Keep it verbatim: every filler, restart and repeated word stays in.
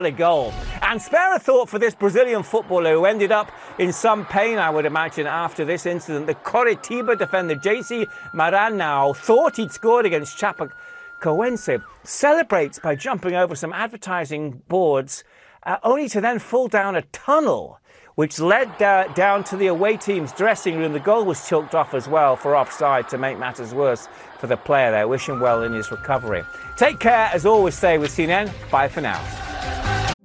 goal. And spare a thought for this Brazilian footballer who ended up in some pain, I would imagine, after this incident. The Coritiba defender J C Maranhão thought he'd scored against Chapecoense, celebrates by jumping over some advertising boards, uh, only to then fall down a tunnel which led da down to the away team's dressing room. The goal was chalked off as well for offside to make matters worse for the player there. Wish him well in his recovery. Take care, as always, stay with C N N. Bye for now.